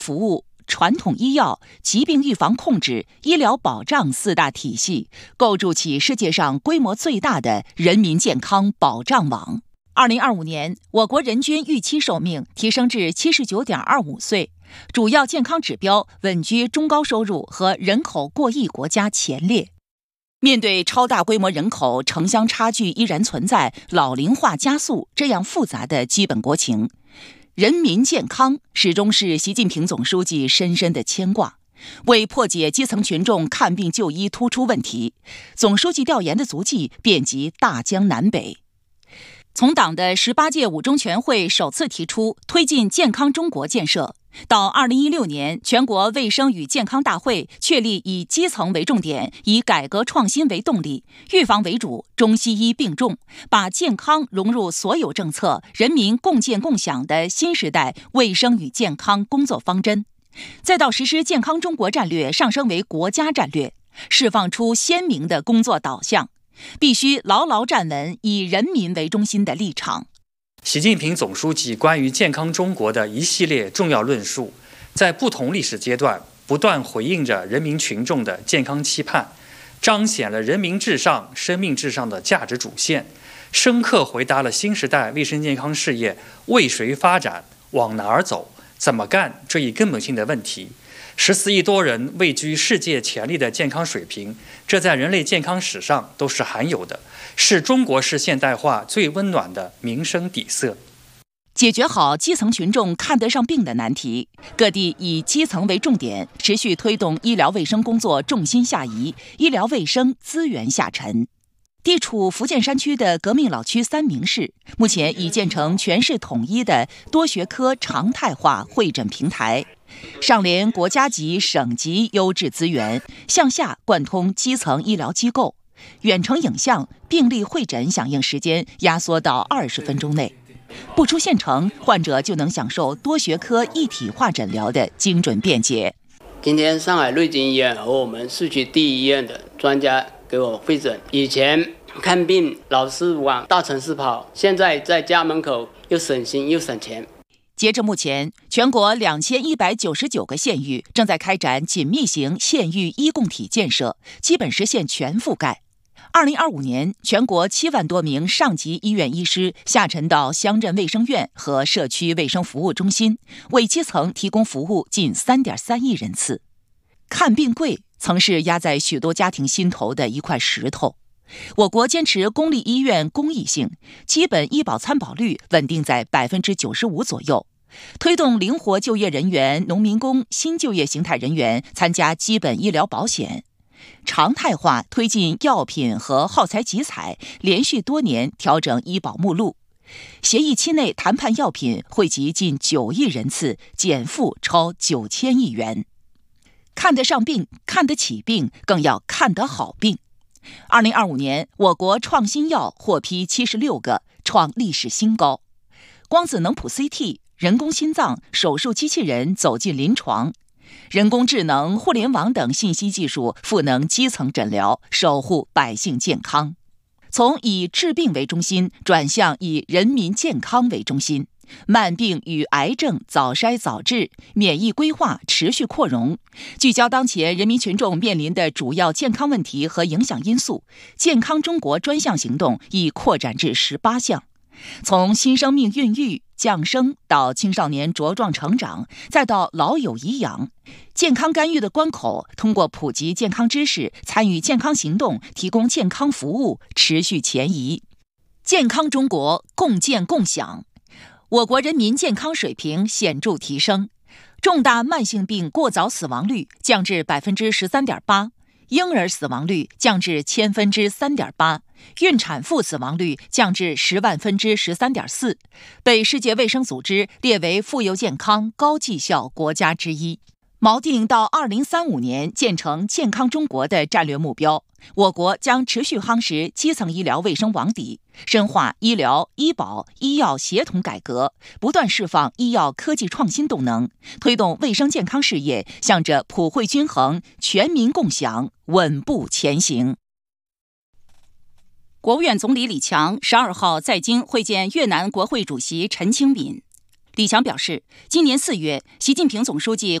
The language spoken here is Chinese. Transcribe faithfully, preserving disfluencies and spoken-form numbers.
服务、传统医药、疾病预防控制、医疗保障四大体系，构筑起世界上规模最大的人民健康保障网。二零二五年，我国人均预期寿命提升至七十九点二五岁，主要健康指标稳居中高收入和人口过亿国家前列。面对超大规模人口城乡差距依然存在、老龄化加速这样复杂的基本国情，人民健康始终是习近平总书记深深的牵挂。为破解基层群众看病就医突出问题，总书记调研的足迹遍及大江南北。从党的十八届五中全会首次提出推进健康中国建设，到二零一六年全国卫生与健康大会确立以基层为重点，以改革创新为动力，预防为主，中西医并重，把健康融入所有政策，人民共建共享的新时代卫生与健康工作方针，再到实施健康中国战略上升为国家战略，释放出鲜明的工作导向，必须牢牢站稳以人民为中心的立场。 习近平总书记关于健康中国的一系列重要论述，在不同历史阶段不断回应着人民群众的健康期盼，彰显了人民至上、生命至上的价值主线，深刻回答了新时代卫生健康事业为谁发展、往哪儿走、怎么干这一根本性的问题。十四亿多人位居世界前列的健康水平，这在人类健康史上都是罕有的，是中国式现代化最温暖的民生底色。 解决好基层群众看得上病的难题，各地以基层为重点，持续推动医疗卫生工作重心下移，医疗卫生资源下沉。地处福建山区的革命老区三明市，目前已建成全市统一的多学科常态化会诊平台，上联国家级、省级优质资源，向下贯通基层医疗机构，远程影像病例会诊响应时间压缩到二十分钟内，不出县城，患者就能享受多学科一体化诊疗的精准便捷。 今天上海瑞金医院和我们市区第一医院的专家给我会诊，以前看病老是往大城市跑，现在在家门口又省心又省钱。 截至目前，全国两千一百九十九个县域正在开展紧密型县域医共体建设，基本实现全覆盖。二零二五年，全国七万多名上级医院医师下沉到乡镇卫生院和社区卫生服务中心，为基层提供服务近三点三亿人次。看病贵曾是压在许多家庭心头的一块石头。我国坚持公立医院公益性，基本医保参保率稳定在百分之九十五左右，推动灵活就业人员、农民工、新就业形态人员参加基本医疗保险。常态化推进药品和耗材集采，连续多年调整医保目录，协议期内谈判药品惠及近九亿人次，减负超九千亿元。看得上病、看得起病，更要看得好病。二零二五年，我国创新药获批七十六个，创历史新高。光子能谱 C T、人工心脏、手术机器人走进临床，人工智能、互联网等信息技术赋能基层诊疗，守护百姓健康。从以治病为中心转向以人民健康为中心，慢病与癌症早筛早治，免疫规划持续扩容，聚焦当前人民群众面临的主要健康问题和影响因素，健康中国专项行动已扩展至十八项。从新生命孕育、降生到青少年茁壮成长，再到老有颐养，健康干预的关口，通过普及健康知识、参与健康行动、提供健康服务，持续前移。健康中国共建共享，我国人民健康水平显著提升，重大慢性病过早死亡率降至百分之十三点八，婴儿死亡率降至千分之三点八，孕产妇死亡率降至十万分之十三点四，被世界卫生组织列为富有健康、高绩效国家之一。锚定到二零三五年建成健康中国的战略目标，我国将持续夯实基层医疗卫生网底，深化医疗、医保、医药协同改革，不断释放医药科技创新动能，推动卫生健康事业向着普惠均衡、全民共享稳步前行。国务院总理李强十二号在京会见越南国会主席陈清敏。 李强表示，今年四月，习近平总书记